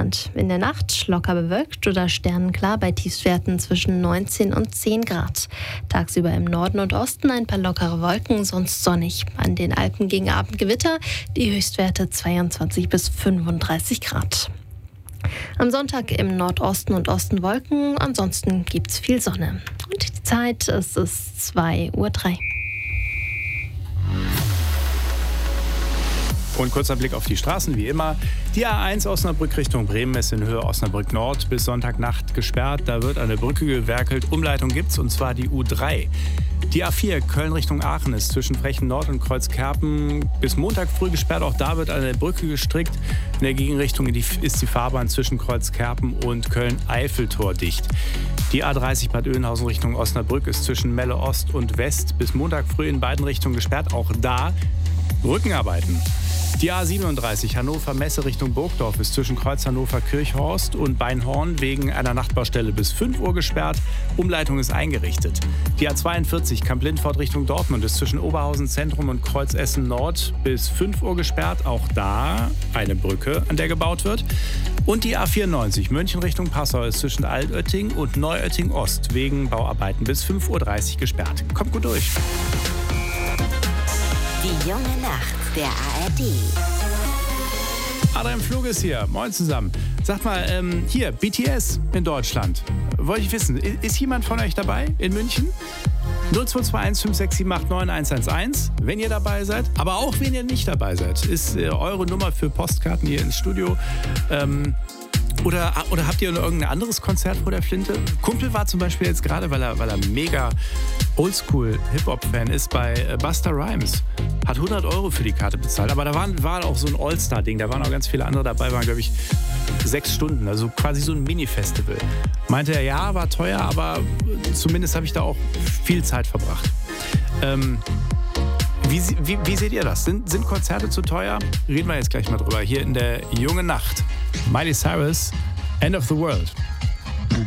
Deutschland. In der Nacht locker bewölkt oder sternenklar bei Tiefstwerten zwischen 19 und 10 Grad. Tagsüber im Norden und Osten ein paar lockere Wolken, sonst sonnig. An den Alpen gegen Abend Gewitter, die Höchstwerte 22 bis 35 Grad. Am Sonntag im Nordosten und Osten Wolken, ansonsten gibt's viel Sonne. Und die Zeit, es ist 2:03 Uhr. Und kurzer Blick auf die Straßen, wie immer. Die A1 Osnabrück Richtung Bremen ist in Höhe Osnabrück Nord bis Sonntagnacht gesperrt. Da wird eine Brücke gewerkelt. Umleitung gibt's, und zwar die U3. Die A4 Köln Richtung Aachen ist zwischen Frechen Nord und Kreuzkerpen bis Montag früh gesperrt. Auch da wird eine Brücke gestrickt. In der Gegenrichtung ist die Fahrbahn zwischen Kreuzkerpen und Köln-Eiffeltor dicht. Die A30 Bad Oeynhausen Richtung Osnabrück ist zwischen Melle Ost und West bis Montag früh in beiden Richtungen gesperrt. Auch da Brückenarbeiten. Die A37 Hannover-Messe Richtung Burgdorf ist zwischen Kreuz Hannover-Kirchhorst und Beinhorn wegen einer Nachtbaustelle bis 5 Uhr gesperrt. Umleitung ist eingerichtet. Die A42 Kamp-Lindfort Richtung Dortmund ist zwischen Oberhausen Zentrum und Kreuz Essen Nord bis 5 Uhr gesperrt. Auch da eine Brücke, an der gebaut wird. Und die A94 München Richtung Passau ist zwischen Altötting und Neuötting Ost wegen Bauarbeiten bis 5:30 Uhr gesperrt. Kommt gut durch. Die junge Nacht der ARD. Adrian Flug ist hier. Moin zusammen. Sagt mal, hier, BTS in Deutschland. Wollte ich wissen, ist jemand von euch dabei in München? 0221 567 89111, wenn ihr dabei seid. Aber auch wenn ihr nicht dabei seid, ist eure Nummer für Postkarten hier ins Studio. Oder habt ihr noch irgendein anderes Konzert vor der Flinte? Kumpel war zum Beispiel jetzt gerade, weil er mega Oldschool-Hip-Hop-Fan ist, bei Busta Rhymes. Hat 100 € für die Karte bezahlt. Aber da war auch so ein All-Star-Ding. Da waren auch ganz viele andere dabei, waren, glaube ich, 6 Stunden. Also quasi so ein Mini-Festival. Meinte er, ja, war teuer, aber zumindest habe ich da auch viel Zeit verbracht. Wie seht ihr das? Sind Konzerte zu teuer? Reden wir jetzt gleich mal drüber. Hier in der jungen Nacht. Miley Cyrus, End of the World.